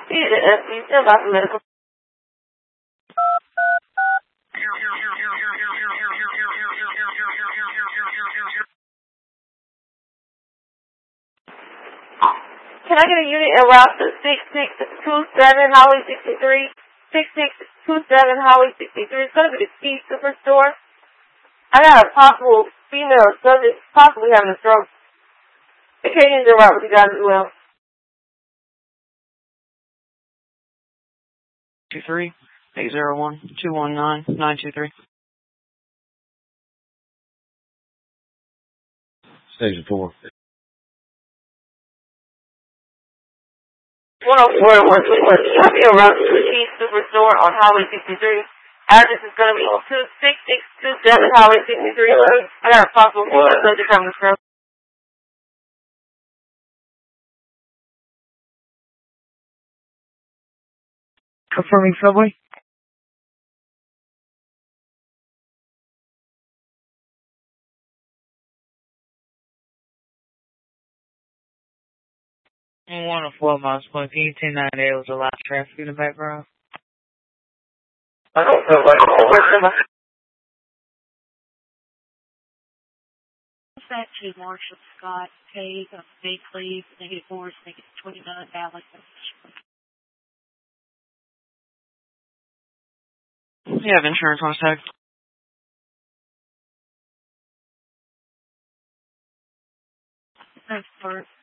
about the medical. Can I get a unit en route to 6627 Highway 63? 6627 Highway 63. It's going to be the Ski Superstore. I got a possible female subject possibly having a stroke. The Canadians are right with you guys as well. 23-801-219-923. Station 4. 104-121. Route to the Ski Superstore on Highway 63. Address is going to be 6627 Highway 63. I got a possible female subject having a stroke. Confirming subway. On 104 miles point, P1098 was the last traffic in the background. I don't feel like that to Marshall Scott, K, Bay Cleve, -4, -29, Alex. You have insurance on tag. Thanks, Bert.